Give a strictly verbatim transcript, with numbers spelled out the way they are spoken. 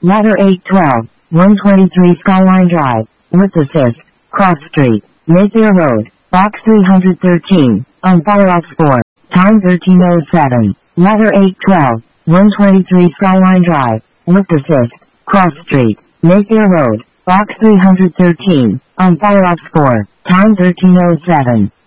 Ladder eight twelve, one twenty-three Skyline Drive, with assist, Cross Street, Mayfair Road, Box three hundred thirteen, on Firefox four, time thirteen oh seven. Ladder eight twelve, one twenty-three Skyline Drive, with assist, Cross Street, Mayfair Road, Box three hundred thirteen, on Firefox four, time thirteen oh seven.